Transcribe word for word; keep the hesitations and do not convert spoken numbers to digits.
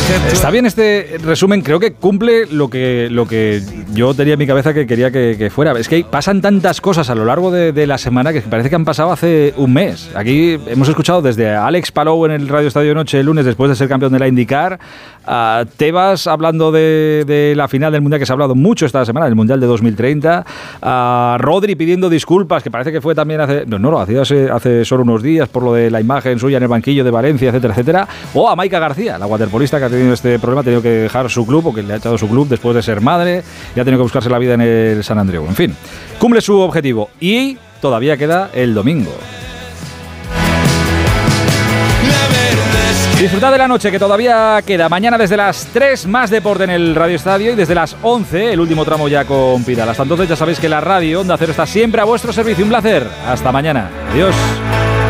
Está bien este resumen, creo que cumple lo que, lo que yo tenía en mi cabeza que quería que, que fuera. Es que pasan tantas cosas a lo largo de, de la semana que parece que han pasado hace un mes. Aquí hemos escuchado desde a Alex Palou en el Radio Estadio Noche el lunes después de ser campeón de la IndyCar, a Tebas hablando de, de la final del Mundial, que se ha hablado mucho esta semana, del Mundial de dos mil treinta, a Rodri pidiendo disculpas, que parece que fue también hace... No, no, lo hacía hace, hace solo unos días por lo de la imagen suya en el banquillo de Valencia, etcétera, etcétera. O a Maika García, la waterpolista que ha tenido este problema, ha tenido que dejar su club, o que le ha echado su club después de ser madre, y ha tenido que buscarse la vida en el San Andreu. En fin, cumple su objetivo y todavía queda el domingo. Disfrutad de la noche que todavía queda. Mañana desde las tres más deporte en el Radio Estadio y desde las once el último tramo ya con Pidal. Hasta entonces ya sabéis que la radio Onda Cero está siempre a vuestro servicio. Un placer. Hasta mañana. Adiós.